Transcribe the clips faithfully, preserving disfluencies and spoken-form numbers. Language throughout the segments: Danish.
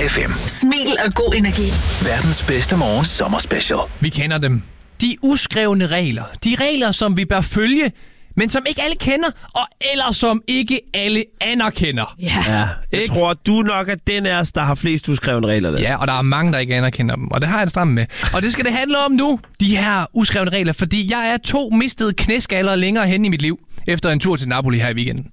F M. Smil og god energi. Verdens bedste morgen sommerspecial. Vi kender dem. De uskrevne regler. De regler, som vi bør følge, men som ikke alle kender, og eller som ikke alle anerkender. Ja. ja. Jeg ikke? tror, du nok er den af os, der har flest uskrevne regler. Der. Ja, og der er mange, der ikke anerkender dem, og det har jeg det stramt med. Og det skal det handle om nu, de her uskrevne regler, fordi jeg er to mistede knæskaller længere hen i mit liv, efter en tur til Napoli her i weekenden.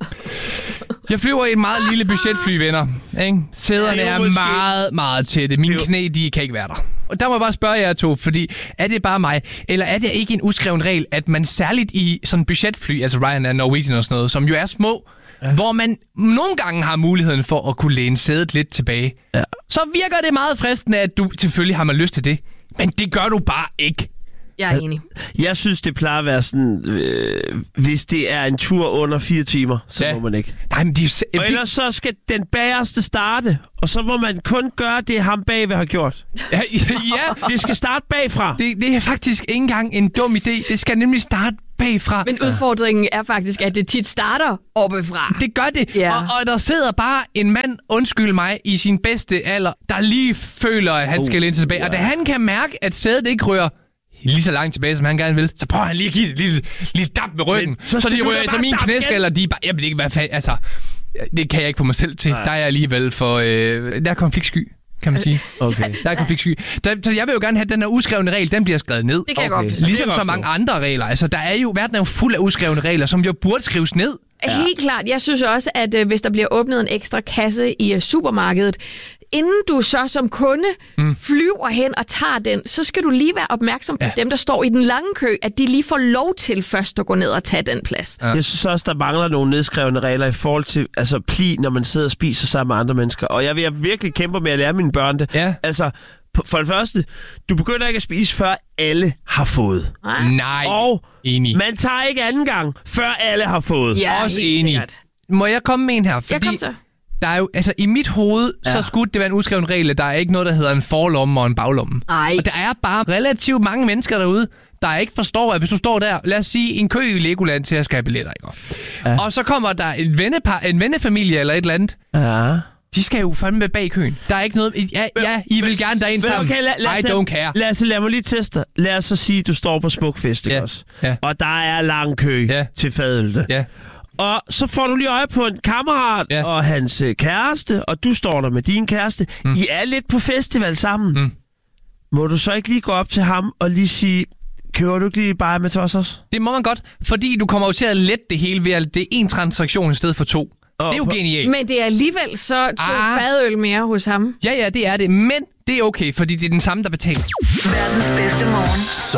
Jeg flyver i et meget lille budgetfly, venner. Ikke? Sæderne er meget, meget tætte. Mine knæ, de kan ikke være der. Og der må jeg bare spørge jer to, fordi er det bare mig, eller er det ikke en uskreven regel, at man særligt i sådan budgetfly, altså Ryanair, Norwegian og sådan noget, som jo er små, ja. hvor man nogle gange har muligheden for at kunne læne sædet lidt tilbage, ja. så virker det meget fristende, at du selvfølgelig har man lyst til det, men det gør du bare ikke. Jeg er enig. Jeg synes, det plejer at være sådan, øh, hvis det er en tur under fire timer, så ja. må man ikke. Nej, men de, og ellers så skal den bagerste starte, og så må man kun gøre det, ham bagved har gjort. Ja, ja. Det skal starte bagfra. Det, det er faktisk ikke engang en dum idé. Det skal nemlig starte bagfra. Men udfordringen er faktisk, at det tit starter oppefra. Det gør det. Ja. Og, og der sidder bare en mand, undskyld mig, i sin bedste alder, der lige føler, at han uh, skal læne tilbage. Ja. Og da han kan mærke, at sædet ikke rører lige så langt tilbage, som han gerne vil, så prøver han lige at give det lille, lille dab med ryggen. Men, så, så de rører, så mine knæskaller, de er bare, jeg ved ikke, hvad fanden, altså, det kan jeg ikke få mig selv til. Nej. Der er jeg alligevel for, øh, der er konfliktsky, kan man sige. Okay. Der er konfliktsky. Der, så jeg vil jo gerne have, at den her uskrevne regel, den bliver skrevet ned. Det kan okay. jeg godt. Ligesom så mange andre regler. Altså, der er jo, verden er jo fuld af uskrevne regler, som jo burde skrives ned. Ja. Helt klart. Jeg synes også, at øh, hvis der bliver åbnet en ekstra kasse i uh, supermarkedet, inden du så som kunde mm. flyver hen og tager den, så skal du lige være opmærksom på ja. dem, der står i den lange kø, at de lige får lov til først at gå ned og tage den plads. Ja. Jeg synes også, der mangler nogle nedskrevne regler i forhold til altså, pli, når man sidder og spiser sammen med andre mennesker. Og jeg vil virkelig kæmpe med at lære mine børn det. Ja. Altså, for det første, du begynder ikke at spise, før alle har fået. Nej. Nej. Og enig. Man tager ikke anden gang, før alle har fået. Ja, også enig. Sikkert. Må jeg komme med en her? Fordi jeg kom så. Der er jo, altså i mit hoved, ja. så skulle det være en uskreven regel, at der er ikke noget, der hedder en forlomme og en baglomme. Ej. Og der er bare relativt mange mennesker derude, der ikke forstår, at hvis du står der, lad os sige, en kø i Legoland til at skal have billetter, ikke? Ja. Og så kommer der en, vennepar, en vennefamilie eller et eller andet. Ja. De skal jo fandme bag køen. Der er ikke noget... Ja, ja I vil gerne derind sammen. Okay, lad, lad, I don't care. Lad os, lad mig lige teste dig. Lad os så sige, at du står på Smukfest, ikke ja. også? Ja. Og der er lang kø ja. til fadølte. Ja. Og så får du lige øje på en kammerat ja. og hans øh, kæreste, og du står der med din kæreste. Mm. I er lidt på festival sammen. Mm. Må du så ikke lige gå op til ham og lige sige, køber du ikke lige bare med til os også? Det må man godt, fordi du kommer jo til at lette det hele ved, at det er en transaktion i stedet for to. Oh, det er jo genialt. Men det er alligevel så to ah. fadøl mere hos ham. Ja, ja, det er det. Men det er okay, fordi det er den samme, der betaler. Verdens bedste morgen.